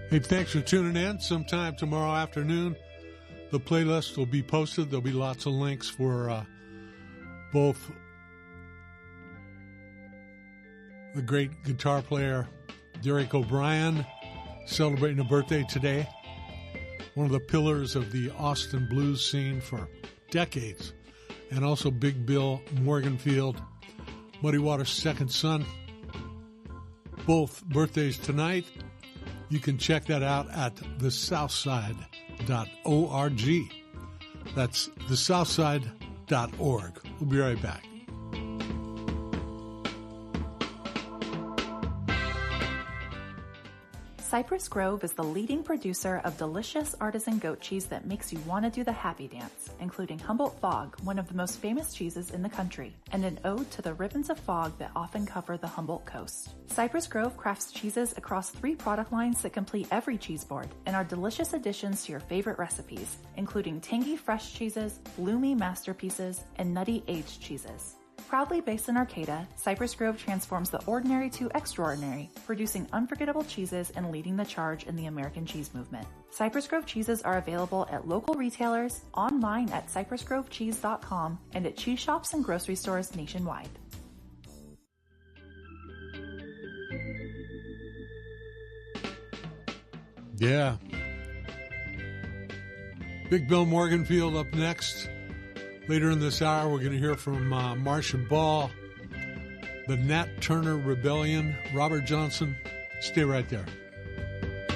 Hey, thanks for tuning in. Sometime tomorrow afternoon, the playlist will be posted. There'll be lots of links for both the great guitar player Derek O'Brien, celebrating a birthday today, one of the pillars of the Austin blues scene for decades, and also Big Bill Morganfield, Muddy Waters' second son. Both birthdays tonight. You can check that out at thesouthside.org. That's thesouthside.org. We'll be right back. Cypress Grove is the leading producer of delicious artisan goat cheese that makes you want to do the happy dance, including Humboldt Fog, one of the most famous cheeses in the country, and an ode to the ribbons of fog that often cover the Humboldt coast. Cypress Grove crafts cheeses across 3 product lines that complete every cheese board and are delicious additions to your favorite recipes, including tangy fresh cheeses, bloomy masterpieces, and nutty aged cheeses. Proudly based in Arcata, Cypress Grove transforms the ordinary to extraordinary, producing unforgettable cheeses and leading the charge in the American cheese movement. Cypress Grove cheeses are available at local retailers, online at cypressgrovecheese.com, and at cheese shops and grocery stores nationwide. Yeah. Big Bill Morganfield up next. Later in this hour, we're going to hear from Marcia Ball, the Nat Turner Rebellion, Robert Johnson. Stay right there.